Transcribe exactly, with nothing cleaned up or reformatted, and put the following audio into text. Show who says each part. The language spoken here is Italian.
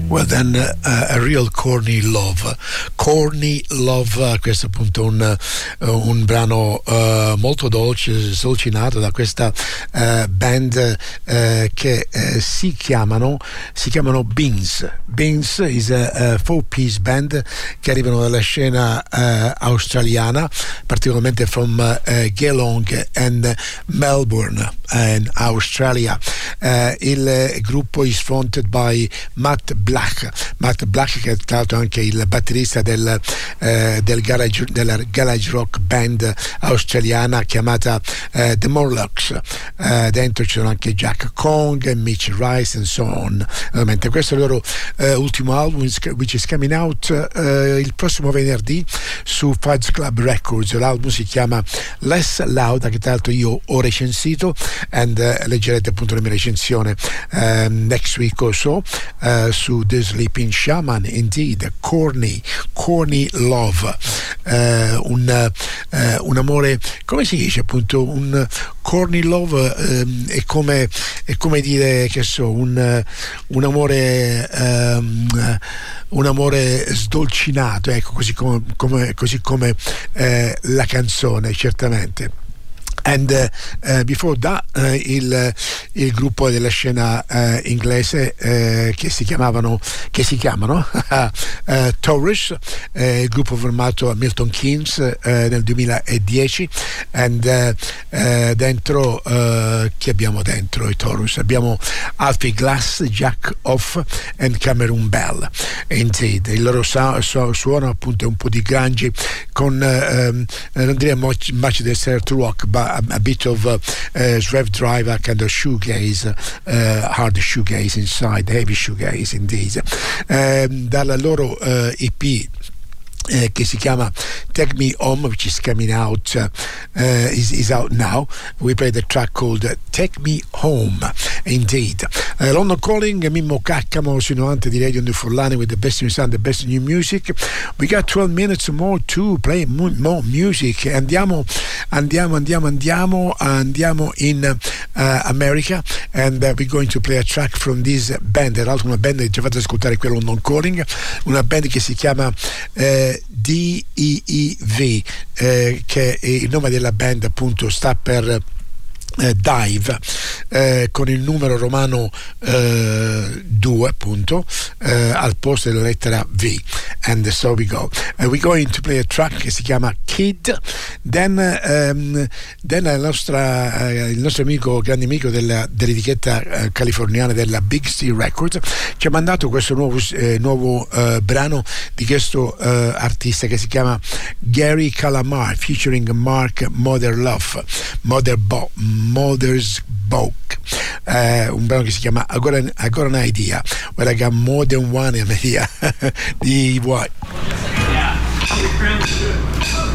Speaker 1: Well then, uh, a real corny love. Corny love, questo è appunto un, un brano uh, molto dolce, solcinato da questa uh, band uh, che uh, si chiamano si chiamano Beans. Beans is a, a four-piece band che arrivano dalla scena uh, australiana, particolarmente from uh, Geelong and Melbourne in Australia. Uh, il gruppo is fronted by Matt Black. Matt Black, che è stato anche il batterista del, eh, del garage, della garage rock band australiana chiamata eh, The Morlocks. Eh, dentro ci sono anche Jack Kong, Mitch Rice and so on. Ovviamente questo è il loro eh, ultimo album, which is coming out eh, il prossimo venerdì su Fudge Club Records. L'album si chiama Less Loud, che tra l'altro io ho recensito, and uh, leggerete appunto la mia recensione uh, next week or so uh, su The Sleeping Shaman. Indeed, corny corny love, uh, un, uh, un amore, come si dice appunto, un corny love um, è come è come dire, che so, un, un amore um, un amore sdolcinato, ecco, così come, come, così come eh, la canzone, certamente. And uh, uh, before that uh, il, il gruppo della scena uh, inglese uh, che si chiamavano che si chiamano uh, Taurus, uh, il gruppo formato a Milton Keynes uh, nel duemiladieci, and uh, uh, dentro uh, chi abbiamo dentro i Taurus? Abbiamo Alfie Glass, Jack Off and Cameron Bell. Indeed, il loro su- su- suono appunto è un po' di grunge con uh, um, non direi much, much del surf rock, ma a bit of uh, uh, Rev Driver, kind of shoegaze, uh, hard shoegaze inside, heavy shoegaze indeed. Um, dalla loro uh, E P Eh, che si chiama Take Me Home, which is coming out uh, uh, is, is out now. We play the track called Take Me Home. Indeed, uh, London Calling, Mimmo Caccamo su novanta di Radio New Forlani with the best new sound, the best new music. We got twelve minutes more to play more, more music. Andiamo andiamo andiamo andiamo andiamo in uh, America, and uh, we're going to play a track from this band. Tra l'altro una band che ci ha fatto ascoltare, quello London Calling, una band che si chiama uh, D E E V, eh, che è il nome della band, appunto sta per Eh, Dive, eh, con il numero romano eh, due appunto eh, al posto della lettera V, and so we go. Uh, we're going to play a track che si chiama Kid. Then, um, then la nostra, uh, il nostro amico, grande amico della, dell'etichetta uh, californiana della Big Steel Records ci ha mandato questo nuovo, eh, nuovo uh, brano di questo uh, artista che si chiama Gary Calamar featuring Mark Motherlove Mother Bo Mother's Boke, uh, un brano che si chiama I Got an, I Got an Idea. Well, I got more than one idea. Di vuoi?
Speaker 2: Yeah.